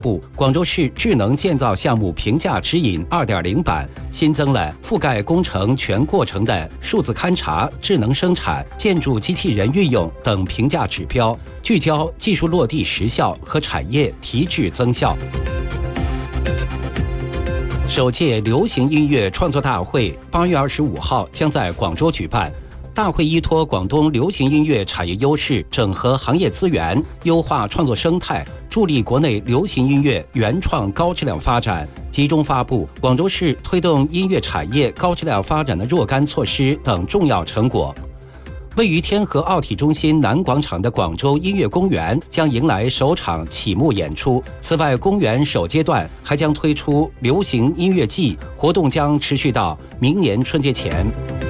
布，广州市智能建造项目评价指引 2.0 版新增了覆盖工程全过程的数字勘查、智能生产、建筑机器人运用等评价指标，聚焦技术落地实效和产业提质增效。首届流行音乐创作大会8月25号将在广州举办。大会依托广东流行音乐产业优势，整合行业资源，优化创作生态，助力国内流行音乐原创高质量发展，集中发布广州市推动音乐产业高质量发展的若干措施等重要成果。位于天河奥体中心南广场的广州音乐公园将迎来首场启幕演出。此外，公园首阶段还将推出流行音乐季，活动将持续到明年春节前。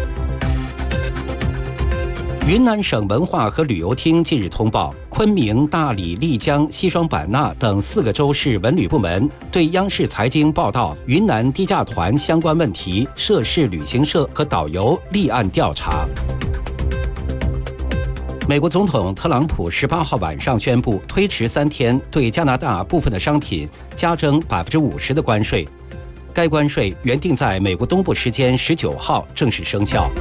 云南省文化和旅游厅近日通报，昆明、大理、丽江、西双版纳等4个州市文旅部门对央视财经报道云南低价团相关问题涉事旅行社和导游立案调查。美国总统特朗普18号晚上宣布推迟3天对加拿大部分的商品加征50%的关税，该关税原定在美国东部时间19号正式生效。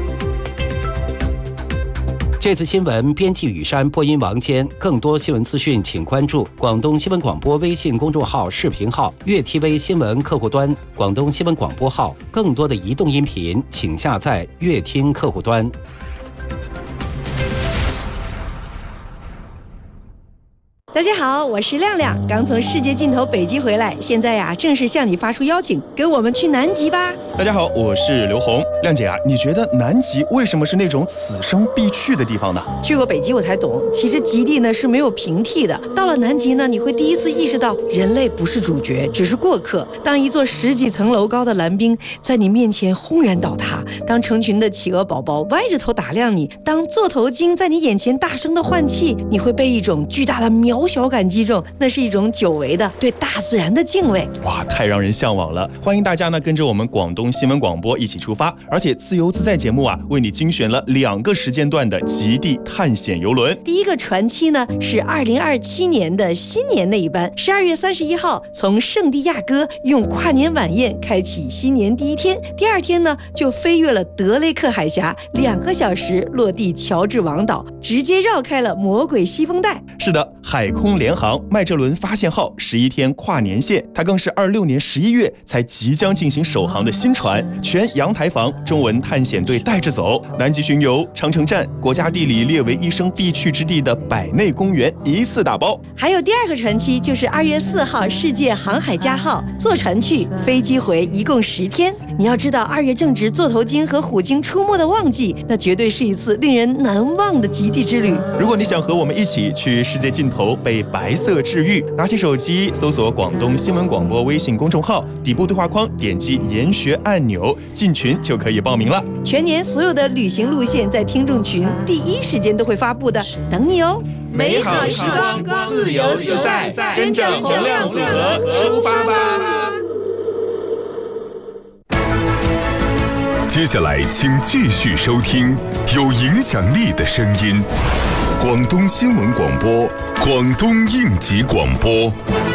这次新闻编辑雨山，播音王坚。更多新闻资讯，请关注广东新闻广播微信公众号、视频号、粤 TV 新闻客户端、广东新闻广播号。更多的移动音频，请下载粤听客户端。 大家好，我是亮亮，刚从世界尽头北极回来，现在呀正式向你发出邀请，跟我们去南极吧。 大家好，我是刘红。亮姐啊，你觉得南极为什么是那种此生必去的地方呢？ 去过北极我才懂，其实极地呢是没有平替的。到了南极呢，你会第一次意识到人类不是主角，只是过客。当一座10几层楼高的蓝冰在你面前轰然倒塌，当成群的企鹅宝宝歪着头打量你，当座头鲸在你眼前大声的换气，你会被一种巨大的渺小感击中，那是一种久违的对大自然的敬畏。 哇，太让人向往了！欢迎大家呢跟着我们广东新闻广播一起出发，而且自由自在节目啊为你精选了2个时间段的极地探险游轮。 第一个船期呢是2027年的新年那一班，12月31号从圣地亚哥用跨年晚宴开启新年第一天，第2天呢就飞越了德雷克海峡，2个小时落地乔治王岛，直接绕开了魔鬼西风带。 是的，海空联航麦哲伦发现号11天跨年线，它更是26年11月才即将进行首航的新船，全阳台房中文探险队带着走，南极巡游、长城站、国家地理列为一生必去之地的百内公园一次打包。 还有第2个船期就是2月4号世界航海家号，坐船去，飞机回，一共10天。你要知道2月正值座头鲸和虎鲸出没的旺季，那绝对是一次令人难忘的极地之旅。 如果你想和我们一起去世界尽头被白色治愈，拿起手机搜索广东新闻广播微信公众号，底部对话框点击研学按钮，进群就可以报名了。 全年所有的旅行路线在听众群第一时间都会发布的，等你哦。 美好时光，自由自在，跟着能量组合出发吧。 接下来请继续收听有影响力的声音，广东新闻广播，广东应急广播。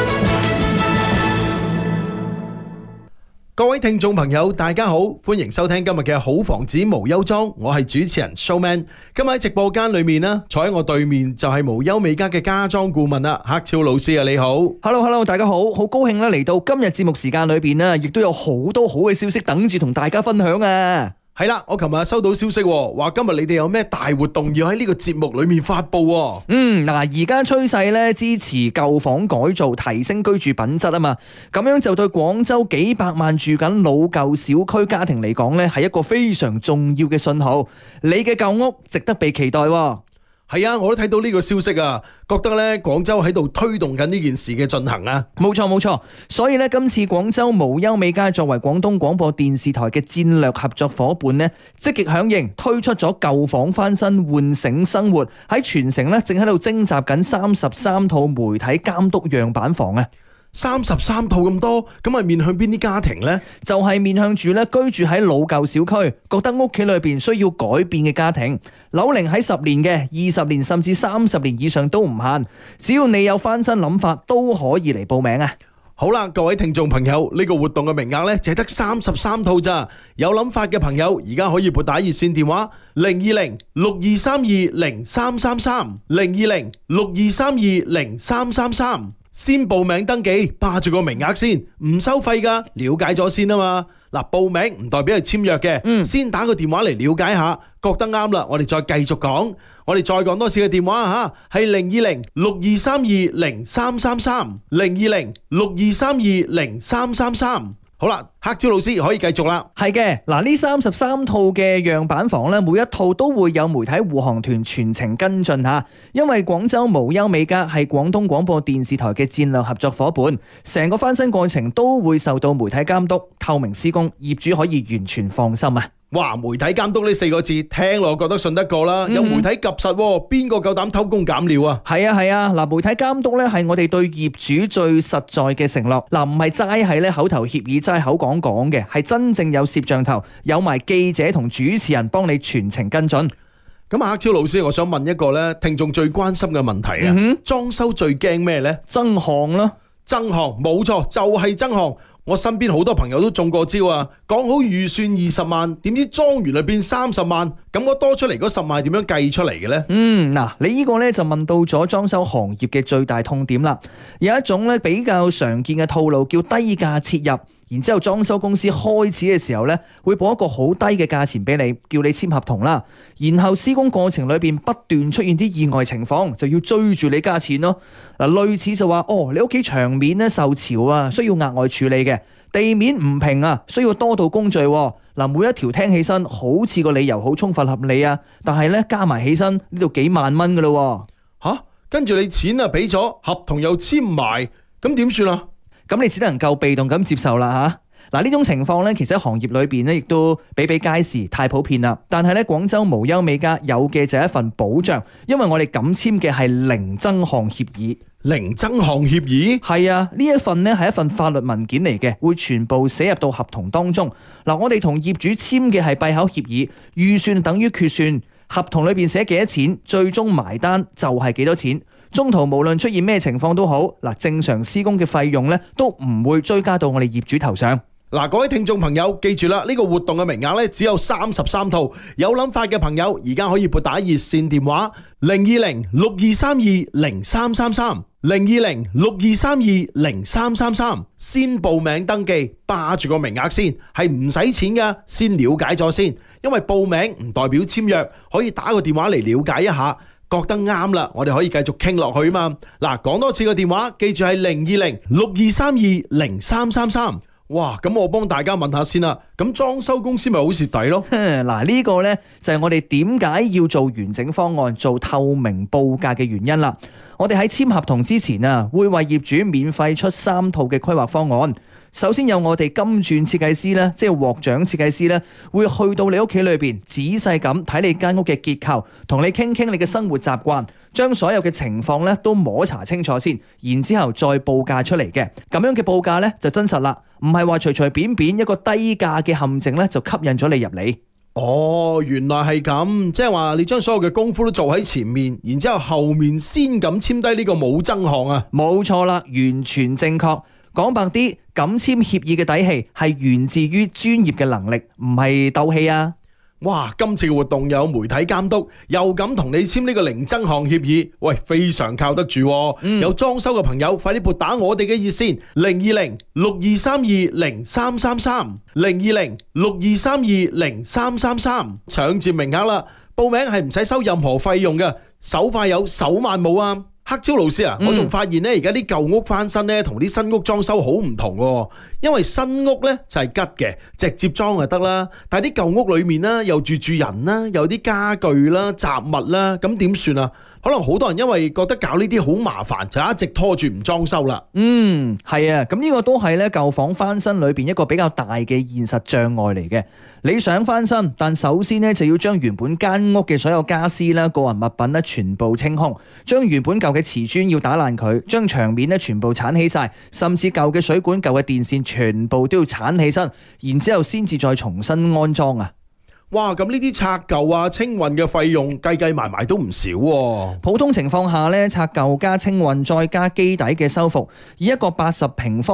各位聽眾朋友大家好，歡迎收聽今日嘅好房子無憂莊，我係主持人 Showman。今日喺直播間裏面呢，坐喺我對面就係無憂美家嘅家裝顧問啦，黑超老師啊，你好。 Hello， 大家好，好高興啦，嚟到今日節目時間裏邊呢，亦都有好多好嘅消息等住同大家分享啊。 係啦，我琴日收到消息話今日你哋有咩大活動要喺呢個節目裏面發佈喎。 而家趨勢咧支持舊房改造，提升居住品質啊嘛，咁樣就對廣州幾百萬住緊老舊小區家庭嚟講咧係一個非常重要嘅信號，你嘅舊屋值得被期待喎。 係啊，我都睇到呢個消息啊，覺得咧廣州喺度推動緊呢件事嘅進行啊。 冇錯，所以咧今次廣州無憂美家作為廣東廣播電視台嘅戰略合作夥伴呢，積極響應推出咗舊房翻新喚醒生活，喺全城咧正喺度徵集緊33套媒體監督樣板房啊。 33套咁多，咁係面向邊啲家庭呢？ 就係面向住咧居住喺老舊小區，覺得屋企裏邊需要改變嘅家庭。樓齡喺10年嘅、20年甚至30年以上都唔限，只要你有翻新諗法，都可以嚟報名啊！ 好啦，各位聽眾朋友，呢個活動嘅名額呢，淨係得33套咋。有諗法嘅朋友，而家可以撥打熱線電話020-6232-0333，020-6232-0333，先報名登記，霸住個名額先，唔收費噶，了解咗先啊嘛。嗱，報名唔代表係簽約嘅，先打個電話嚟了解下，覺得啱啦，我哋再繼續講。我哋再講多次嘅電話吓，係020-6232-0333，020-6232-0333。好啦，黑椒老師可以繼續啦。 係嘅，嗱，呢33套嘅樣板房咧，每一套都會有媒體護航團全程跟進吓，因為廣州無憂美家係廣東廣播電視台嘅戰略合作夥伴，成個翻新過程都會受到媒體監督，透明施工，業主可以完全放心啊！ 哇！媒體監督呢4個字聽落覺得信得過啦，有媒體及實，邊個夠膽偷工減料啊？ 係啊，嗱，媒體監督咧係我哋對業主最實在嘅承諾，嗱，唔係齋係咧口頭協議，齋口講嘅，係真正有攝像頭，有埋記者同主持人幫你全程跟進。 咁黑超老師，我想問一個咧聽眾最關心嘅問題啊，裝修最驚咩呢？ 增項啦， 增項冇錯，就係增項。我身邊好多朋友都中過招啊！講好預算20萬，點知裝完就變30萬，咁我多出嚟嗰10萬點樣計出嚟嘅呢？ 嗱，你呢個呢就問到咗裝修行業嘅最大痛點啦。有一種呢比較常見嘅套路叫低價切入，然之後裝修公司開始嘅時候呢會報一個好低嘅價錢俾你，叫你簽合同啦。然後施工過程裏邊不斷出現啲意外情況，就要追住你加錢咯。嗱，類似就話你屋企牆面呢受潮啊，需要額外處理嘅。地面唔平啊，需要多道工序。嗱，每一條聽起身好似個理由好充分合理啊，但係咧加埋起身呢度幾萬蚊噶咯。 跟住你錢啊俾咗，合同又簽埋，咁點算啊？ 咁你只能夠被動咁接受啦吓。嗱，呢種情況咧，其實喺行業裏邊咧，亦都比比皆是，太普遍啦。但係咧，廣州無憂美家有嘅就係一份保障，因為我哋咁簽嘅係零增項協議。 零增項協議？係啊，呢一份呢係一份法律文件嚟嘅，會全部寫入到合同當中。嗱，我哋同業主簽嘅係閉口協議，預算等於決算，合同裏邊寫幾多錢，最終埋單就係幾多錢。中途無論出現咩情況都好，嗱，正常施工嘅費用呢都唔會追加到我哋業主頭上。 嗱，各位聽眾朋友記住啦，呢個活動嘅名額咧只有33套，有諗法嘅朋友而家可以撥打熱線電話020-6232-0333，020-6232-0333，先報名登記，霸住個名額先，係唔使錢噶，先了解咗先，因為報名唔代表簽約，可以打個電話嚟了解一下，覺得啱啦，我哋可以繼續傾落去嘛。嗱，講多次個電話，記住係020-6232-0333。哇，咁我幫大家問下先啦，咁裝修公司咪好蝕底咯？ 嗱，呢個呢就係我哋點解要做完整方案、做透明報價嘅原因啦。我哋喺簽合同之前啊，會為業主免費出3套嘅規劃方案。首先有我哋金鑽設計師咧，即係獲獎設計師咧，會去到你屋企裏邊仔細咁睇你間屋嘅結構，同你傾傾你嘅生活習慣，將所有嘅情況咧都摸查清楚先，然之後再報價出嚟嘅。咁樣嘅報價咧就真實啦，唔係話隨隨便便一個低價嘅陷阱咧就吸引咗你入嚟。 哦，原來係咁，即係話你將所有嘅功夫都做喺前面，然之後後面先咁簽低呢個冇增項啊？ 冇錯啦，完全正確。講白啲，咁簽協議嘅底氣係源自於專業嘅能力，唔係鬥氣啊！ 哇，今次嘅活動有媒體監督，又敢同你簽呢個零增項協議，喂，非常靠得住。有裝修嘅朋友，快啲撥打我哋嘅熱線020-6232-0333，020-6232-0333，搶佔名額啦！報名係唔使收任何費用嘅，手快有手慢冇啊！黑超老師啊，我仲發現咧，而家啲舊屋翻新咧，同啲新屋裝修好唔同喎。因為新屋咧就係吉嘅，直接裝就得啦。但係啲舊屋裏面啦，又住人啦，有啲家具啦、雜物啦，咁點算啊？ 可能好多人因為覺得搞呢啲好麻煩，就一直拖住唔裝修啦。 係啊，咁呢個都係咧舊房翻新裏邊一個比較大嘅現實障礙嚟嘅。你想翻新，但首先呢就要將原本間屋嘅所有家私啦、個人物品咧全部清空，將原本舊嘅瓷磚要打爛佢，將牆面咧全部鏟起晒，甚至舊嘅水管、舊嘅電線全部都要鏟起身，然之後先至再重新安裝啊！ 哇，咁呢啲拆舊啊、清運嘅費用計埋埋都唔少喎。 普通情況下咧，拆舊加清運再加基底嘅修復，以一個80平方